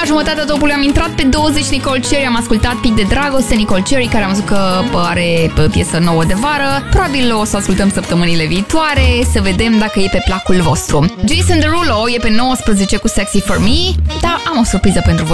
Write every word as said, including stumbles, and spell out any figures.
jumătatea topului am intrat pe douăzeci Nicole Cherry, am ascultat Pic de Dragoste, Nicole Cherry, care am văzut că are piesă nouă de vară. Probabil o să ascultăm săptămânile viitoare, să vedem dacă e pe placul vostru. Jason Derulo e pe nouăsprezece cu Sexy For Me, dar am o surpriză pentru voi.